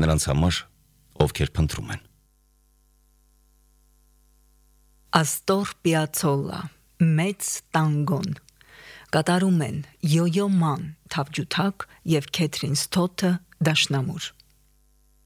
նրանց համար, ովքեր փնտրում են։ Աստոր Պիացոլլա, մեծ տանգոն, կատարում են Յոյո Ման, Թավջութակ և Քեթրին Սթոթը, դաշնամուր։